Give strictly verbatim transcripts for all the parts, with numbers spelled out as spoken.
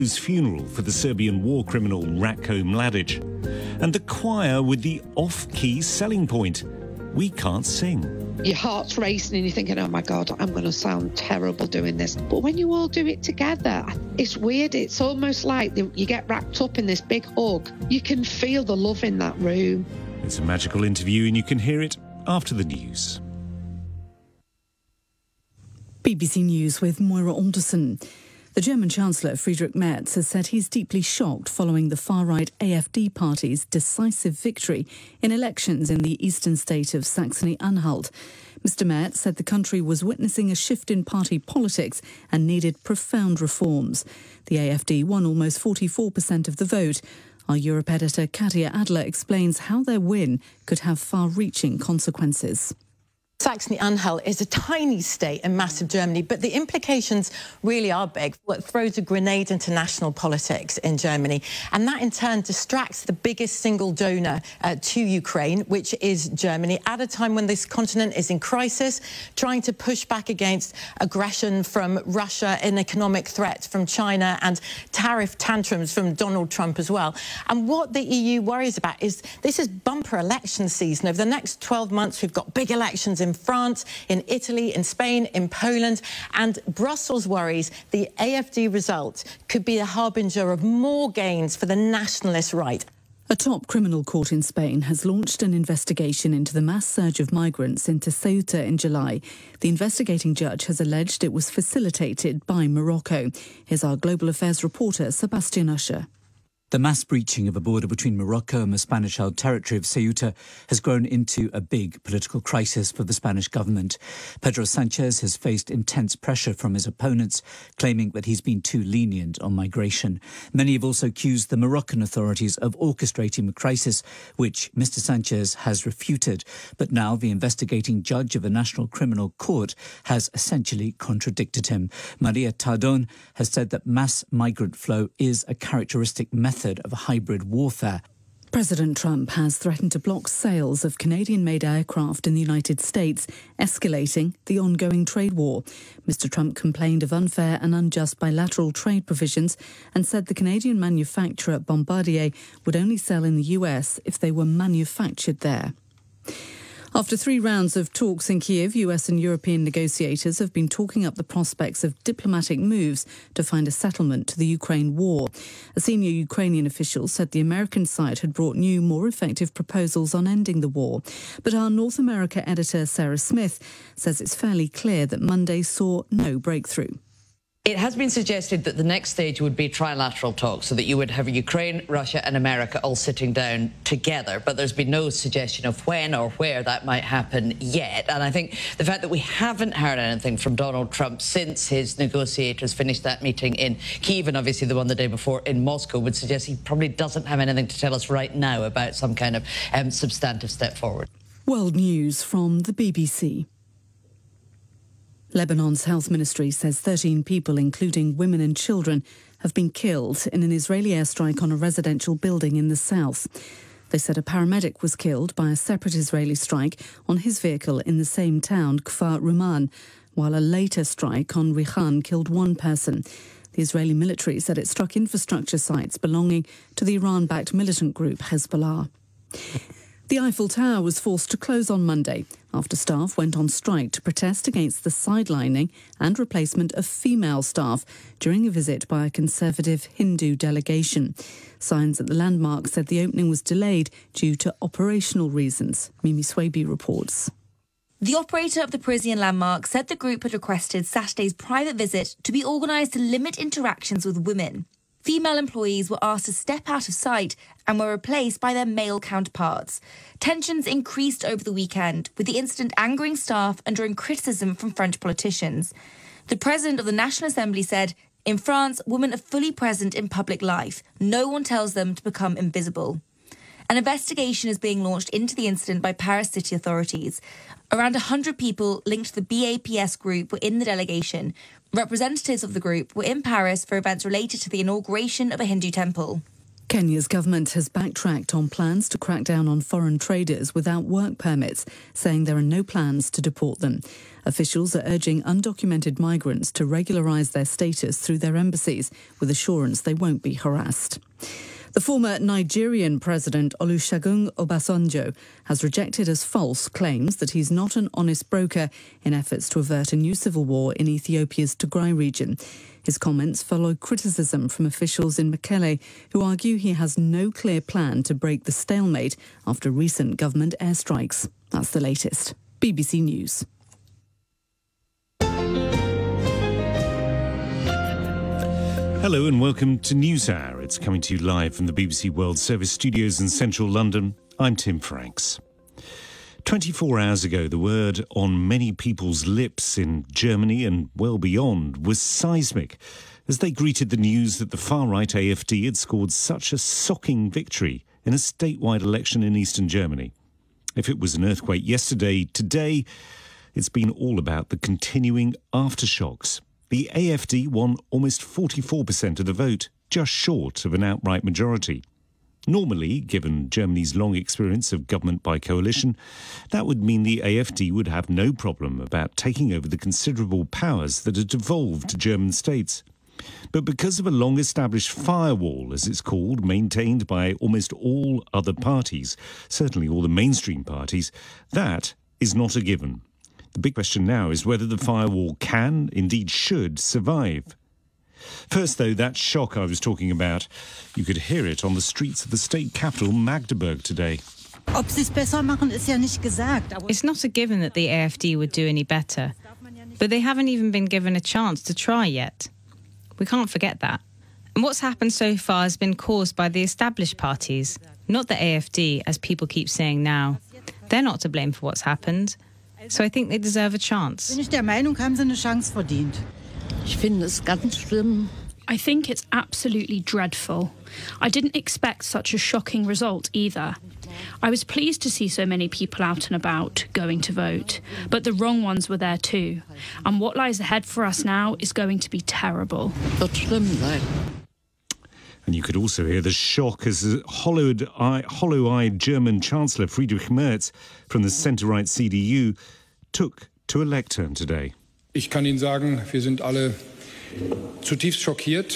His funeral for the Serbian war criminal Ratko Mladic. And the choir with the off-key selling point. We can't sing. Your heart's racing and you're thinking, oh my God, I'm going to sound terrible doing this. But when you all do it together, it's weird. It's almost like you get wrapped up in this big hug. You can feel the love in that room. It's a magical interview and you can hear it after the news. B B C News with Moira Alderson. The German Chancellor Friedrich Merz has said he's deeply shocked following the far-right A F D party's decisive victory in elections in the eastern state of Saxony-Anhalt. Mister Merz said the country was witnessing a shift in party politics and needed profound reforms. The A F D won almost forty-four percent of the vote. Our Europe editor Katia Adler explains how their win could have far-reaching consequences. Saxony-Anhalt is a tiny state in massive Germany, but the implications really are big. It throws a grenade into national politics in Germany, and that in turn distracts the biggest single donor uh, to Ukraine, which is Germany, at a time when this continent is in crisis, trying to push back against aggression from Russia, an economic threat from China, and tariff tantrums from Donald Trump as well. And what the E U worries about is this is bumper election season. Over the next twelve months, we've got big elections in France, in Italy, in Spain, in Poland, and Brussels worries the A F D result could be a harbinger of more gains for the nationalist right. A top criminal court in Spain has launched an investigation into the mass surge of migrants into Ceuta in July. The investigating judge has alleged it was facilitated by Morocco. Here's our global affairs reporter, Sebastian Usher. The mass breaching of a border between Morocco and the Spanish-held territory of Ceuta has grown into a big political crisis for the Spanish government. Pedro Sanchez has faced intense pressure from his opponents, claiming that he's been too lenient on migration. Many have also accused the Moroccan authorities of orchestrating the crisis, which Mister Sanchez has refuted. But now the investigating judge of a national criminal court has essentially contradicted him. Maria Tardón has said that mass migrant flow is a characteristic method of a hybrid warfare. President Trump has threatened to block sales of Canadian-made aircraft in the United States, escalating the ongoing trade war. Mister Trump complained of unfair and unjust bilateral trade provisions and said the Canadian manufacturer Bombardier would only sell in the U S if they were manufactured there. After three rounds of talks in Kiev, U S and European negotiators have been talking up the prospects of diplomatic moves to find a settlement to the Ukraine war. A senior Ukrainian official said the American side had brought new, more effective proposals on ending the war. But our North America editor, Sarah Smith, says it's fairly clear that Monday saw no breakthrough. It has been suggested that the next stage would be trilateral talks, so that you would have Ukraine, Russia and America all sitting down together. But there's been no suggestion of when or where that might happen yet. And I think the fact that we haven't heard anything from Donald Trump since his negotiators finished that meeting in Kyiv, and obviously the one the day before in Moscow, would suggest he probably doesn't have anything to tell us right now about some kind of um, substantive step forward. World News from the B B C. Lebanon's health ministry says thirteen people, including women and children, have been killed in an Israeli airstrike on a residential building in the south. They said a paramedic was killed by a separate Israeli strike on his vehicle in the same town, Kfar Ruman, while a later strike on Richan killed one person. The Israeli military said it struck infrastructure sites belonging to the Iran-backed militant group Hezbollah. The Eiffel Tower was forced to close on Monday after staff went on strike to protest against the sidelining and replacement of female staff during a visit by a conservative Hindu delegation. Signs at the landmark said the opening was delayed due to operational reasons. Mimi Swaby reports. The operator of the Parisian landmark said the group had requested Saturday's private visit to be organised to limit interactions with women. Female employees were asked to step out of sight and were replaced by their male counterparts. Tensions increased over the weekend, with the incident angering staff and drawing criticism from French politicians. The president of the National Assembly said, "In France, women are fully present in public life. No one tells them to become invisible." An investigation is being launched into the incident by Paris city authorities. Around one hundred people linked to the B A P S group were in the delegation. Representatives of the group were in Paris for events related to the inauguration of a Hindu temple. Kenya's government has backtracked on plans to crack down on foreign traders without work permits, saying there are no plans to deport them. Officials are urging undocumented migrants to regularise their status through their embassies, with assurance they won't be harassed. The former Nigerian President Olusegun Obasanjo has rejected as false claims that he's not an honest broker in efforts to avert a new civil war in Ethiopia's Tigray region. His comments follow criticism from officials in Mekelle who argue he has no clear plan to break the stalemate after recent government airstrikes. That's the latest. B B C News. Hello and welcome to NewsHour. It's coming to you live from the B B C World Service studios in central London. I'm Tim Franks. twenty-four hours ago, the word on many people's lips in Germany and well beyond was seismic, as they greeted the news that the far-right A F D had scored such a shocking victory in a statewide election in eastern Germany. If it was an earthquake yesterday, today it's been all about the continuing aftershocks. The A F D won almost forty-four percent of the vote, just short of an outright majority. Normally, given Germany's long experience of government by coalition, that would mean the A F D would have no problem about taking over the considerable powers that had devolved to German states. But because of a long-established firewall, as it's called, maintained by almost all other parties, certainly all the mainstream parties, that is not a given. The big question now is whether the firewall can, indeed should, survive. First, though, that shock I was talking about, you could hear it on the streets of the state capital, Magdeburg, today. It's not a given that the A F D would do any better, but they haven't even been given a chance to try yet. We can't forget that. And what's happened so far has been caused by the established parties, not the A F D, as people keep saying now. They're not to blame for what's happened, so I think they deserve a chance. I think it's absolutely dreadful. I didn't expect such a shocking result either. I was pleased to see so many people out and about going to vote, but the wrong ones were there too. And what lies ahead for us now is going to be terrible. And you could also hear the shock as the hollow-eyed, hollow-eyed German Chancellor Friedrich Merz from the centre-right C D U took to a lectern today. Ich kann Ihnen sagen, wir sind alle zutiefst schockiert.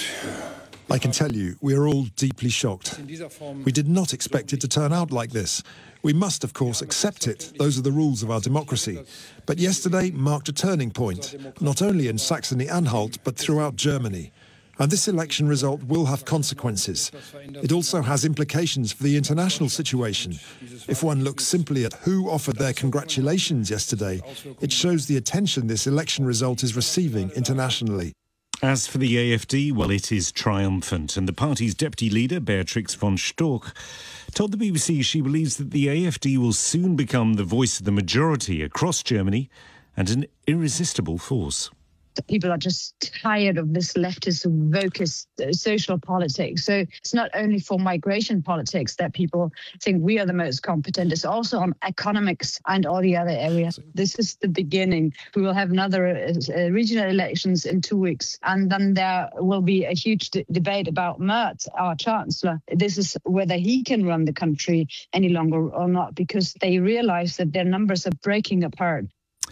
I can tell you, we are all deeply shocked. We did not expect it to turn out like this. We must, of course, accept it. Those are the rules of our democracy. But yesterday marked a turning point, not only in Saxony-Anhalt, but throughout Germany. And this election result will have consequences. It also has implications for the international situation. If one looks simply at who offered their congratulations yesterday, it shows the attention this election result is receiving internationally. As for the A F D, well, it is triumphant, and the party's deputy leader, Beatrix von Storch, told the B B C she believes that the A F D will soon become the voice of the majority across Germany and an irresistible force. People are just tired of this leftist, wokist uh, social politics. So it's not only for migration politics that people think we are the most competent. It's also on economics and all the other areas. This is the beginning. We will have another uh, regional elections in two weeks. And then there will be a huge d- debate about Merz, our chancellor. This is whether he can run the country any longer or not, because they realize that their numbers are breaking apart.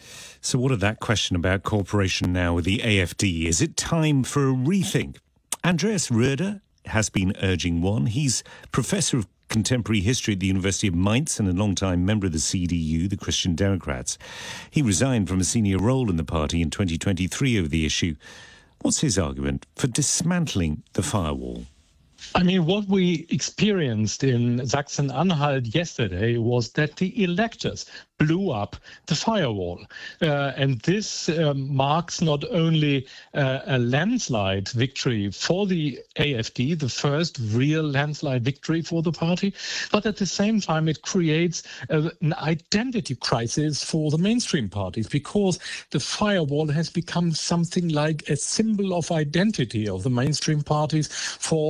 So what of that question about cooperation now with the A F D? Is it time for a rethink? Andreas Röder has been urging one. He's professor of contemporary history at the University of Mainz and a long-time member of the C D U, the Christian Democrats. He resigned from a senior role in the party in twenty twenty-three over the issue. What's his argument for dismantling the firewall? I mean, what we experienced in Saxony-Anhalt yesterday was that the electors blew up the firewall. Uh, and this um, marks not only uh, a landslide victory for the A F D, the first real landslide victory for the party, but at the same time it creates a, an identity crisis for the mainstream parties, because the firewall has become something like a symbol of identity of the mainstream parties for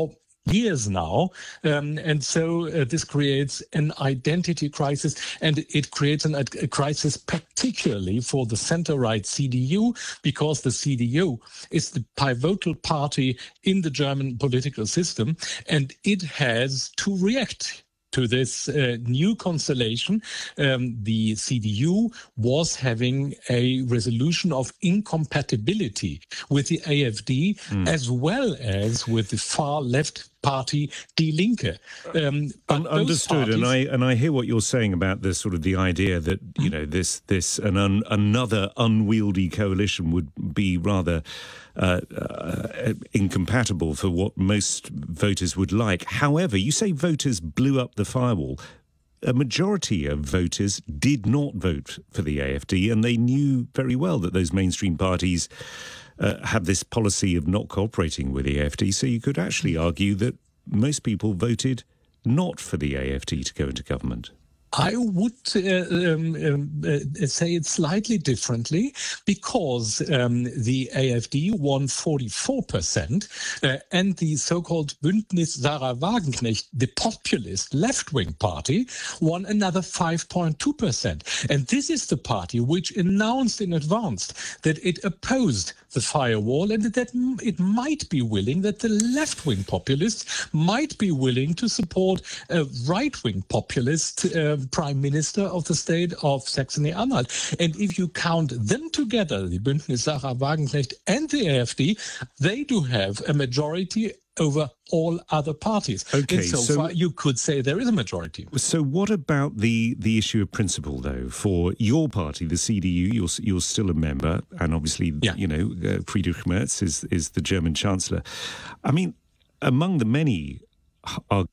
years now. Um, and so uh, this creates an identity crisis, and it creates an, a crisis particularly for the center-right C D U, because the C D U is the pivotal party in the German political system, and it has to react to this uh, new constellation. Um, the C D U was having a resolution of incompatibility with the A F D, mm. as well as with the far left party Die Linke. Um, Un- understood, parties... and I and I hear what you're saying about this sort of the idea that you know this this an un, another unwieldy coalition would be rather uh, uh, incompatible for what most voters would like. However, you say voters blew up the firewall. A majority of voters did not vote for the A F D, and they knew very well that those mainstream parties Uh, have this policy of not cooperating with the A F D, so you could actually argue that most people voted not for the A F D to go into government. I would uh, um, uh, say it slightly differently, because um, the A F D won forty-four percent uh, and the so-called Bündnis Sarah Wagenknecht, the populist left-wing party, won another five point two percent. And this is the party which announced in advance that it opposed the firewall, and that it might be willing, that the left-wing populists might be willing to support a right-wing populist uh, prime minister of the state of Saxony-Anhalt. And if you count them together, the Bündnis Sarah Wagenknecht and the A F D, they do have a majority over all other parties. Okay, and so, so far you could say there is a majority. So what about the the issue of principle, though? For your party, the C D U, you're you're still a member, and obviously, yeah. you know, uh, Friedrich Merz is is the German Chancellor. I mean, among the many are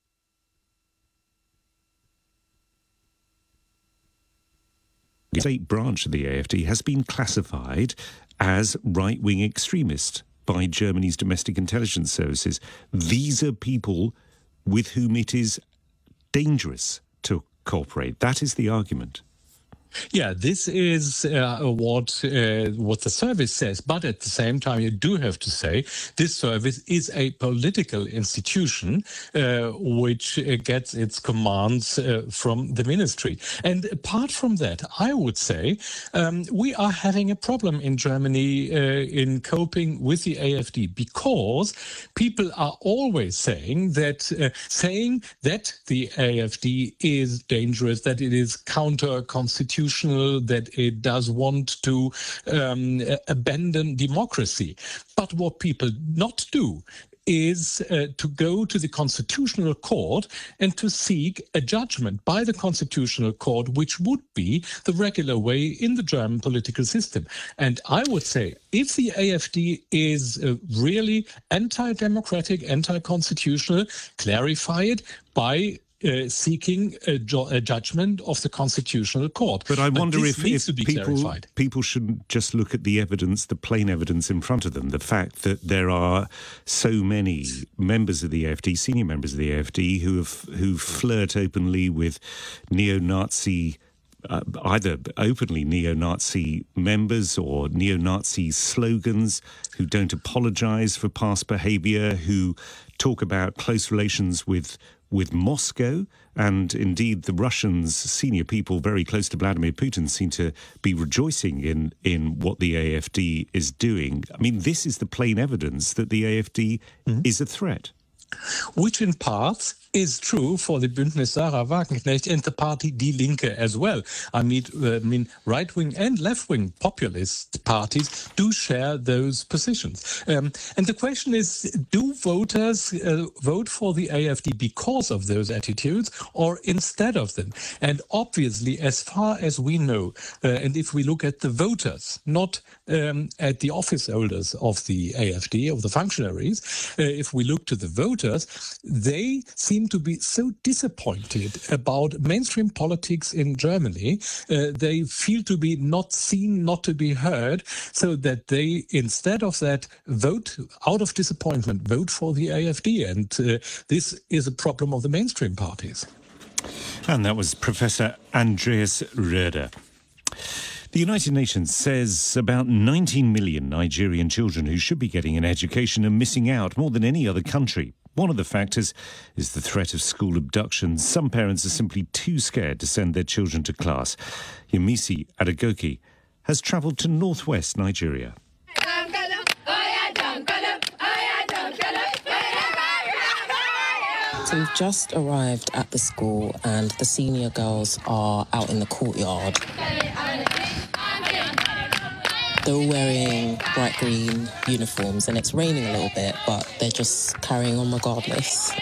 the state branch of the A F D has been classified as right-wing extremist by Germany's domestic intelligence services. These are people with whom it is dangerous to cooperate. That is the argument. Yeah, this is uh, what uh, what the service says. But at the same time, you do have to say this service is a political institution uh, which uh, gets its commands uh, from the ministry. And apart from that, I would say um, we are having a problem in Germany uh, in coping with the A F D, because people are always saying that uh, saying that the A F D is dangerous, that it is counter-constitutional, that it does want to um, abandon democracy. But what people not do is uh, to go to the Constitutional Court and to seek a judgment by the Constitutional Court, which would be the regular way in the German political system. And I would say, if the A F D is uh, really anti-democratic, anti-constitutional, clarify it by Uh, seeking a, ju- a judgment of the Constitutional Court. But I wonder but if, if people, people shouldn't just look at the evidence, the plain evidence in front of them. The fact that there are so many members of the A F D, senior members of the A F D, who have who flirt openly with neo-Nazi, uh, either openly neo-Nazi members or neo-Nazi slogans, who don't apologise for past behaviour, who talk about close relations with with Moscow, and indeed the Russians, senior people very close to Vladimir Putin, seem to be rejoicing in, in what the A F D is doing. I mean, this is the plain evidence that the A F D mm-hmm. is a threat. Which in parts is true for the Bündnis Sarah Wagenknecht and the party Die Linke as well. I mean, uh, I mean right-wing and left-wing populist parties do share those positions. Um, and the question is, do voters uh, vote for the A F D because of those attitudes or instead of them? And obviously, as far as we know, uh, and if we look at the voters, not um, at the office holders of the A F D, of the functionaries, uh, if we look to the voters, they seem to be so disappointed about mainstream politics in Germany. Uh, they feel to be not seen, not to be heard, so that they, instead of that, vote out of disappointment, vote for the A F D. And uh, this is a problem of the mainstream parties. And that was Professor Andreas Röder. The United Nations says about nineteen million Nigerian children who should be getting an education are missing out more than any other country. One of the factors is the threat of school abductions. Some parents are simply too scared to send their children to class. Yemisi Adegoke has travelled to northwest Nigeria. So we've just arrived at the school and the senior girls are out in the courtyard. They're all wearing bright green uniforms and it's raining a little bit, but they're just carrying on regardless.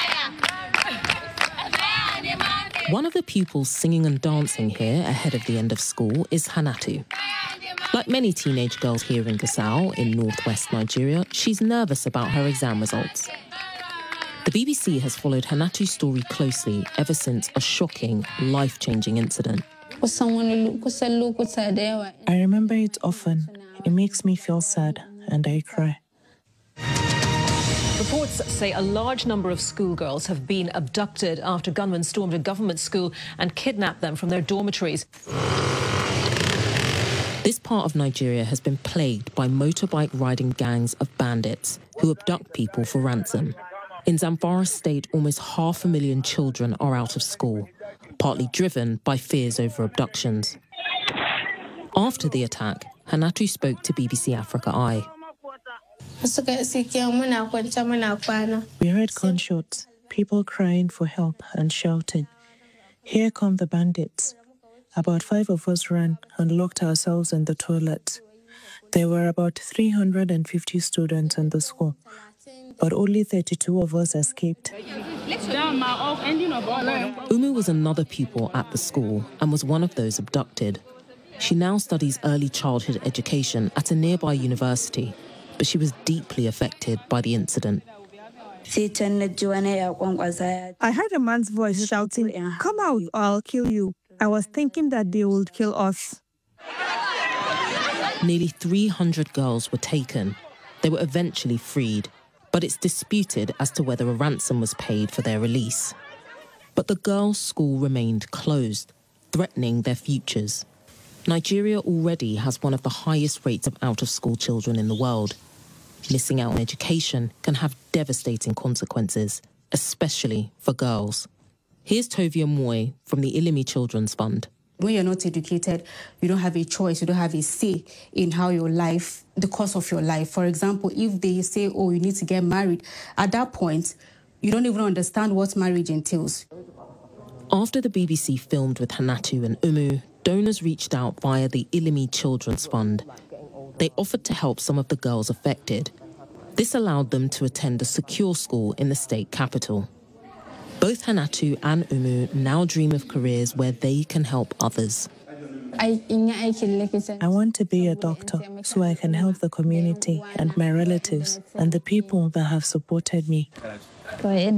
One of the pupils singing and dancing here ahead of the end of school is Hannatu. Like many teenage girls here in Gusau, in northwest Nigeria, she's nervous about her exam results. The B B C has followed Hannatu's story closely ever since a shocking, life-changing incident. I remember it often. It makes me feel sad, and I cry. Reports say a large number of schoolgirls have been abducted after gunmen stormed a government school and kidnapped them from their dormitories. This part of Nigeria has been plagued by motorbike-riding gangs of bandits who abduct people for ransom. In Zamfara State, almost half a million children are out of school, partly driven by fears over abductions. After the attack, Hannatu spoke to B B C Africa Eye. We heard gunshots, people crying for help and shouting, "Here come the bandits." About five of us ran and locked ourselves in the toilet. There were about three hundred fifty students in the school, but only thirty-two of us escaped. Umu was another pupil at the school and was one of those abducted. She now studies early childhood education at a nearby university, but she was deeply affected by the incident. I heard a man's voice shouting, "Come out or I'll kill you." I was thinking that they would kill us. Nearly three hundred girls were taken. They were eventually freed, but it's disputed as to whether a ransom was paid for their release. But the girls' school remained closed, threatening their futures. Nigeria already has one of the highest rates of out-of-school children in the world. Missing out on education can have devastating consequences, especially for girls. Here's Tovia Moy from the Ilimi Children's Fund. When you're not educated, you don't have a choice, you don't have a say in how your life, the course of your life. For example, if they say, oh, you need to get married, at that point, you don't even understand what marriage entails. After the B B C filmed with Hannatu and Umu, donors reached out via the Ilimi Children's Fund. They offered to help some of the girls affected. This allowed them to attend a secure school in the state capital. Both Hannatu and Umu now dream of careers where they can help others. I want to be a doctor so I can help the community and my relatives and the people that have supported me. I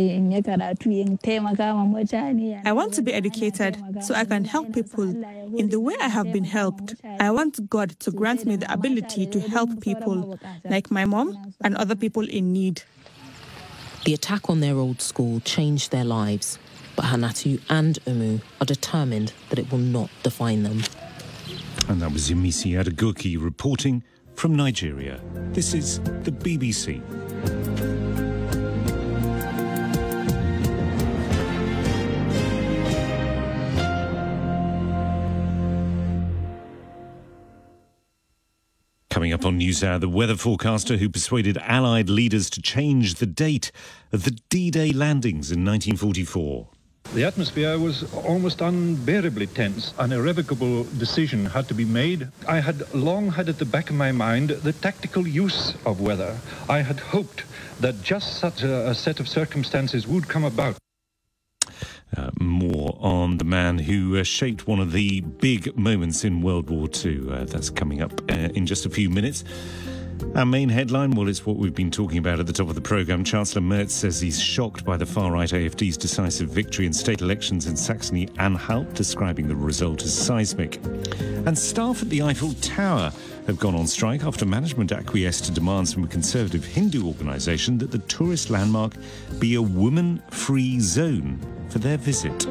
want to be educated so I can help people in the way I have been helped. I want God to grant me the ability to help people like my mom and other people in need. The attack on their old school changed their lives, but Hannatu and Umu are determined that it will not define them. And that was Yemisi Adegoke reporting from Nigeria. This is the B B C. Coming up on NewsHour, the weather forecaster who persuaded Allied leaders to change the date of the D-Day landings in nineteen forty-four. The atmosphere was almost unbearably tense. An irrevocable decision had to be made. I had long had at the back of my mind the tactical use of weather. I had hoped that just such a, a set of circumstances would come about. Uh, more on the man who uh, shaped one of the big moments in World War Two. Uh, that's coming up uh, in just a few minutes. Our main headline, well, it's what we've been talking about at the top of the programme. Chancellor Merz says he's shocked by the far-right A F D's decisive victory in state elections in Saxony-Anhalt, describing the result as seismic. And staff at the Eiffel Tower have gone on strike after management acquiesced to demands from a conservative Hindu organisation that the tourist landmark be a woman-free zone for their visit.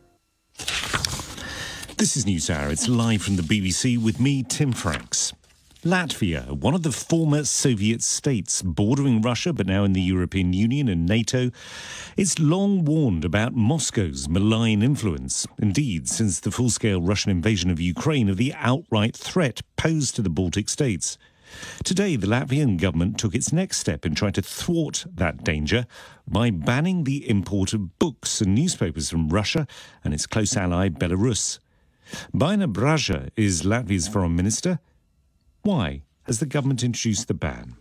This is NewsHour. It's live from the B B C with me, Tim Franks. Latvia, one of the former Soviet states bordering Russia but now in the European Union and NATO, it's long warned about Moscow's malign influence. Indeed, since the full-scale Russian invasion of Ukraine, of the outright threat posed to the Baltic states. Today, the Latvian government took its next step in trying to thwart that danger by banning the import of books and newspapers from Russia and its close ally Belarus. Baina Braža is Latvia's foreign minister. Why has the government introduced the ban?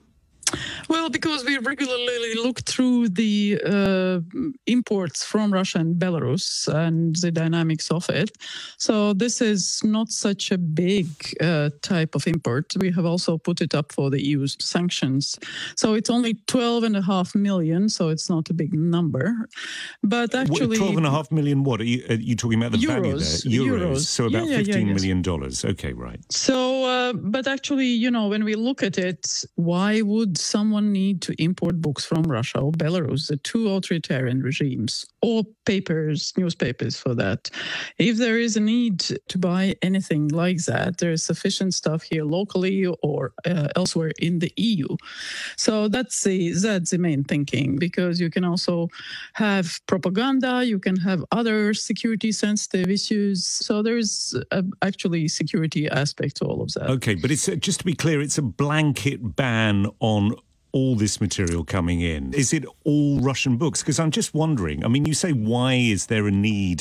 Well, because we regularly look through the uh, imports from Russia and Belarus and the dynamics of it. So this is not such a big uh, type of import. We have also put it up for the E U's sanctions. So it's only twelve and a half million, so it's not a big number. But actually... twelve and a half million what? Are you, are you talking about the euros, value there? Euros. Euros. So about yeah, yeah, fifteen yeah, yes. million dollars. Okay, right. So, uh, but actually, you know, when we look at it, why would someone need to import books from Russia or Belarus, the two authoritarian regimes, or papers, newspapers for that? If there is a need to buy anything like that, there is sufficient stuff here locally or uh, elsewhere in the E U. So that's the, that's the main thinking, because you can also have propaganda, you can have other security sensitive issues. So there's a, actually security aspect to all of that. Okay, but it's just to be clear, it's a blanket ban on all this material coming in. Is it all Russian books? Because I'm just wondering, I mean, you say, why is there a need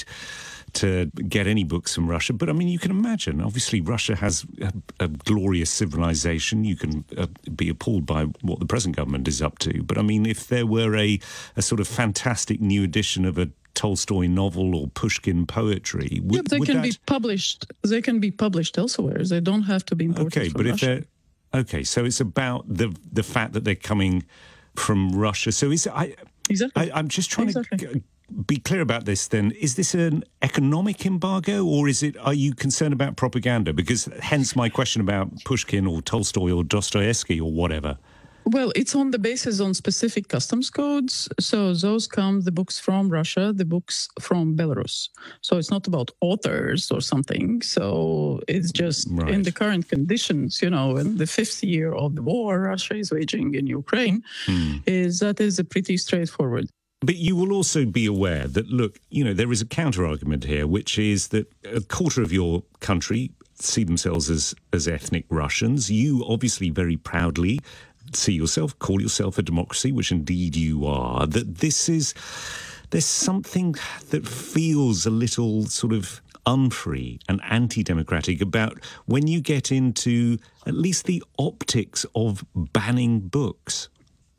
to get any books from Russia? But I mean, you can imagine, obviously, Russia has a, a glorious civilization. You can uh, be appalled by what the present government is up to. But I mean, if there were a, a sort of fantastic new edition of a Tolstoy novel or Pushkin poetry, would, yeah, they would can that... be published. They can be published elsewhere. They don't have to be imported okay, from but if Russia. they're okay, so it's about the the fact that they're coming from Russia. So is I exactly? I, I'm just trying exactly. to be clear about this. Then, is this an economic embargo, or is it? Are you concerned about propaganda? Because hence my question about Pushkin or Tolstoy or Dostoevsky or whatever. Well, it's on the basis on specific customs codes. So those come, the books from Russia, the books from Belarus. So it's not about authors or something. So it's just right. In the current conditions, you know, in the fifth year of the war Russia is waging in Ukraine, hmm. is that is a pretty straightforward. But you will also be aware that, look, you know, there is a counter-argument here, which is that a quarter of your country see themselves as, as ethnic Russians. You obviously very proudly see yourself, call yourself a democracy, which indeed you are, that this is, there's something that feels a little sort of unfree and anti-democratic about when you get into at least the optics of banning books.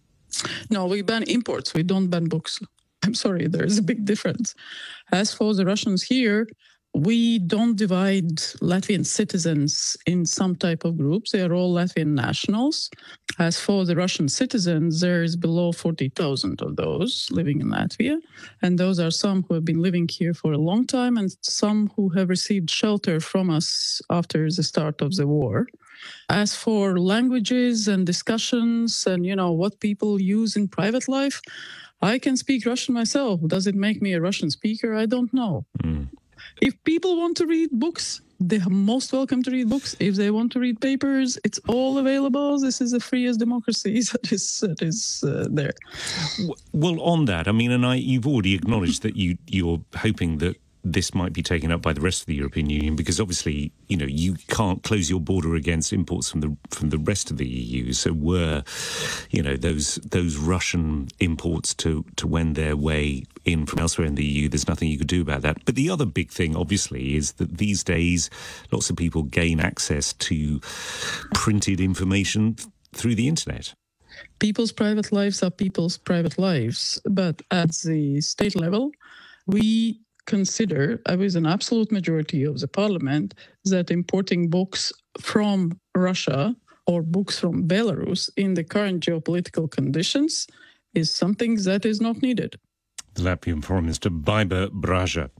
No, we ban imports, we don't ban books. I'm sorry, there is a big difference. As for the Russians here, we don't divide Latvian citizens in some type of groups. They are all Latvian nationals. As for the Russian citizens, there is below forty thousand of those living in Latvia. And those are some who have been living here for a long time and some who have received shelter from us after the start of the war. As for languages and discussions and, you know, what people use in private life, I can speak Russian myself. Does it make me a Russian speaker? I don't know. Mm. If people want to read books, they are most welcome to read books. If they want to read papers, it's all available. This is the freest democracy that is, that is uh, there. Well, on that, I mean, and I, you've already acknowledged that you, you're hoping that this might be taken up by the rest of the European Union, because obviously, you know, you can't close your border against imports from the from the rest of the E U. So were, you know, those those Russian imports to to wend their way in from elsewhere in the E U, there's nothing you could do about that. But the other big thing, obviously, is that these days lots of people gain access to printed information through the internet. People's private lives are people's private lives, but at the state level, we consider, uh, with an absolute majority of the parliament, that importing books from Russia or books from Belarus in the current geopolitical conditions is something that is not needed. The Latvian Foreign Minister Baina Braža.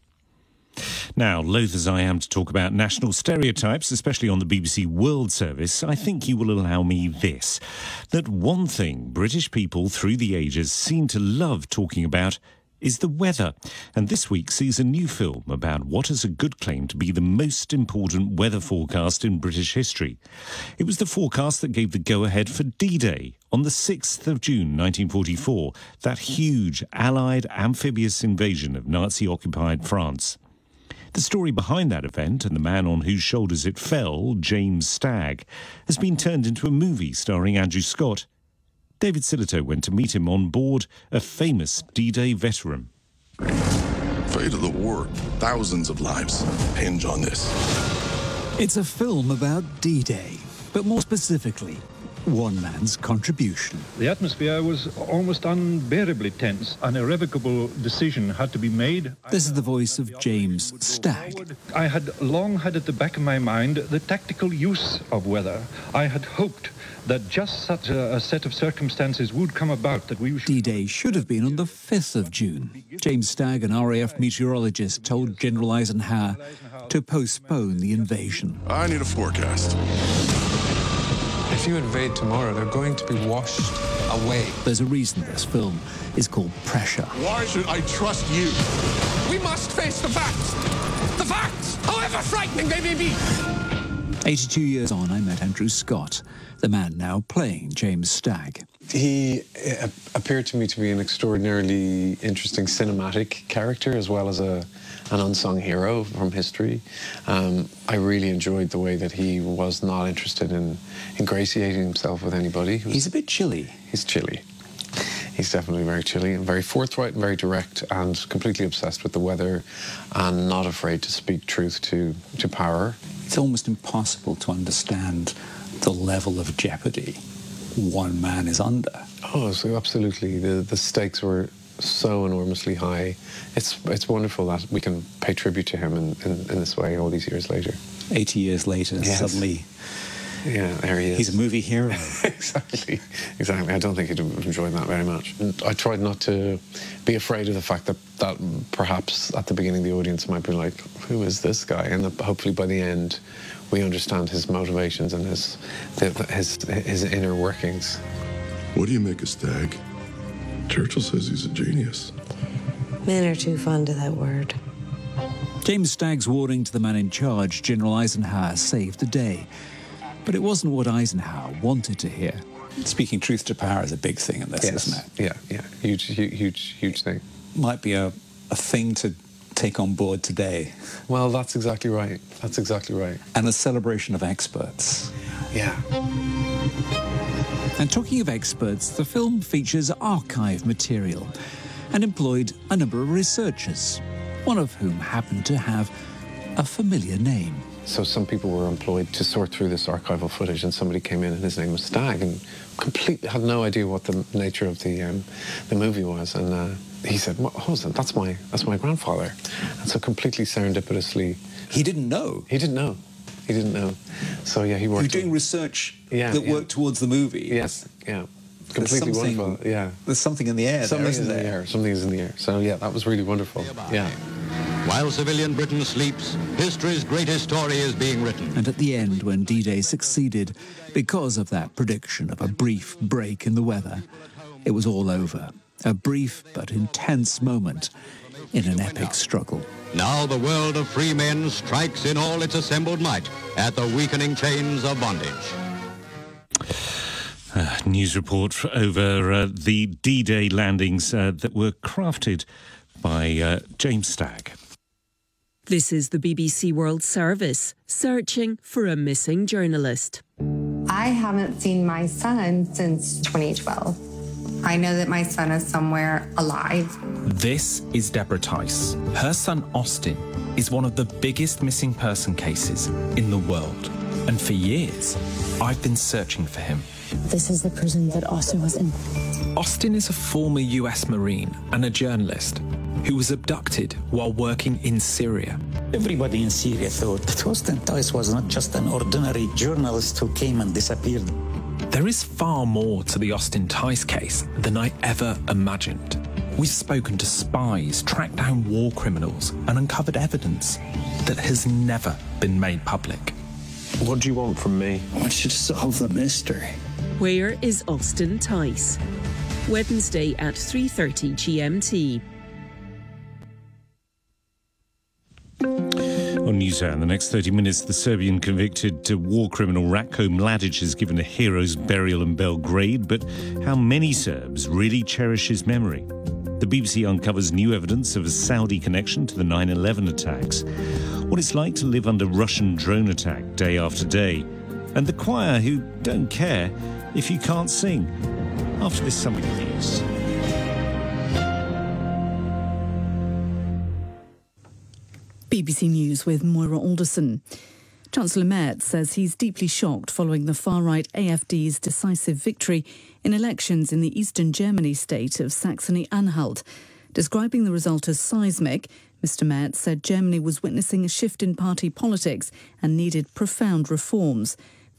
Now, loath as I am to talk about national stereotypes, especially on the B B C World Service, I think you will allow me this, that one thing British people through the ages seem to love talking about is the weather, and this week sees a new film about what has a good claim to be the most important weather forecast in British history. It was the forecast that gave the go-ahead for D-Day on the sixth of June nineteen forty-four, that huge Allied amphibious invasion of Nazi-occupied France. The story behind that event and the man on whose shoulders it fell, James Stagg, has been turned into a movie starring Andrew Scott. David Sillito went to meet him on board a famous D-Day veteran. Fate of the war, thousands of lives hinge on this. It's a film about D-Day, but more specifically, one man's contribution. The atmosphere was almost unbearably tense. An irrevocable decision had to be made. This is the voice of James Stagg. I had long had at the back of my mind the tactical use of weather. I had hoped that just such a, a set of circumstances would come about that we should... D-Day should have been on the fifth of June. James Stagg, an R A F meteorologist, told General Eisenhower to postpone the invasion. I need a forecast. If you invade tomorrow, they're going to be washed away. There's a reason this film is called Pressure. Why should I trust you? We must face the facts. The facts, however frightening they may be. eighty-two years on, I met Andrew Scott, the man now playing James Stagg. He uh, appeared to me to be an extraordinarily interesting cinematic character, as well as a, an unsung hero from history. Um, I really enjoyed the way that he was not interested in ingratiating himself with anybody. He's a bit chilly. He's chilly. He's definitely very chilly and very forthright and very direct and completely obsessed with the weather and not afraid to speak truth to, to power. It's almost impossible to understand the level of jeopardy one man is under. Oh, so absolutely. The, the stakes were so enormously high. It's, it's wonderful that we can pay tribute to him in, in, in this way all these years later. eighty years later, yes. Suddenly... Yeah, there he is. He's a movie hero. Exactly, exactly. I don't think he'd have enjoyed that very much. I tried not to be afraid of the fact that, that perhaps at the beginning the audience might be like, who is this guy? And that hopefully by the end we understand his motivations and his, his, his inner workings. What do you make of Stagg? Churchill says he's a genius. Men are too fond of that word. James Stagg's warning to the man in charge, General Eisenhower, saved the day. But it wasn't what Eisenhower wanted to hear. Speaking truth to power is a big thing in this, yes. isn't it? Yeah, yeah, huge, huge, huge thing. Might be a, a thing to take on board today. Well, that's exactly right. That's exactly right. And a celebration of experts. Yeah. And talking of experts, the film features archive material and employed a number of researchers, one of whom happened to have a familiar name. So some people were employed to sort through this archival footage, and somebody came in and his name was Stagg, and completely had no idea what the nature of the um, the movie was. And uh, he said, "What was it? That's my that's my grandfather." And so completely serendipitously, he didn't know. He didn't know. He didn't know. So yeah, he worked. You're doing research yeah, that yeah. worked towards the movie. Yes. Yeah. Completely wonderful. Yeah. There's something in the air. Something there, is in there? the air. Something is in the air. So yeah, that was really wonderful. Yeah. While civilian Britain sleeps, history's greatest story is being written. And at the end, when D-Day succeeded, because of that prediction of a brief break in the weather, it was all over. A brief but intense moment in an epic struggle. Now the world of free men strikes in all its assembled might at the weakening chains of bondage. Uh, news report over uh, the D-Day landings uh, that were crafted by uh, James Stagg. This is the B B C World Service, searching for a missing journalist. I haven't seen my son since twenty twelve. I know that my son is somewhere alive. This is Deborah Tice. Her son, Austin, is one of the biggest missing person cases in the world. And for years, I've been searching for him. This is the prison that Austin was in. Austin is a former U S Marine and a journalist who was abducted while working in Syria. Everybody in Syria thought that Austin Tice was not just an ordinary journalist who came and disappeared. There is far more to the Austin Tice case than I ever imagined. We've spoken to spies, tracked down war criminals, and uncovered evidence that has never been made public. What do you want from me? I want you to solve the mystery. Where is Austin Tice? Wednesday at three thirty G M T. On NewsHour, in the next thirty minutes, the Serbian convicted war criminal Ratko Mladic is given a hero's burial in Belgrade, but how many Serbs really cherish his memory? The B B C uncovers new evidence of a Saudi connection to the nine eleven attacks, what it's like to live under Russian drone attack day after day, and the choir who don't care if you can't sing. After this summary news. B B C News with Moira Alderson. Chancellor Merz says he's deeply shocked following the far-right A F D's decisive victory in elections in the eastern Germany state of Saxony-Anhalt. Describing the result as seismic, Mister Merz said Germany was witnessing a shift in party politics and needed profound reforms.